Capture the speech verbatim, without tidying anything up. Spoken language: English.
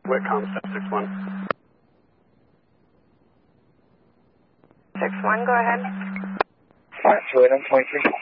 Whitcomb, six one. six one, go ahead. Alright, William, twenty-three.